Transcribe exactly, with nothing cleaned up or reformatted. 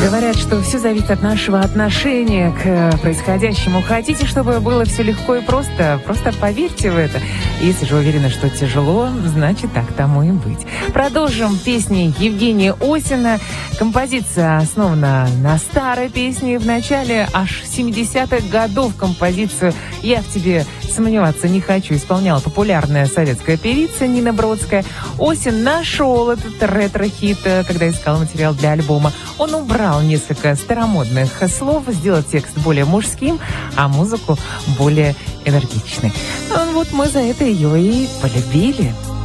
Говорят, что все зависит от нашего отношения к происходящему. Хотите, чтобы было все легко и просто? Просто поверьте в это. Если же уверены, что тяжело, значит, так тому и быть. Продолжим песни Евгения Осина. Композиция основана на старой песне. В начале аж семидесятых годов композицию «Я в тебе сомневаться не хочу» исполняла популярная советская певица Нина Бродская. Осин нашел этот ретро-хит, когда искал материал для альбома. Он убрал несколько старомодных слов, сделал текст более мужским, а музыку более энергичной. Вот мы за это ее и полюбили.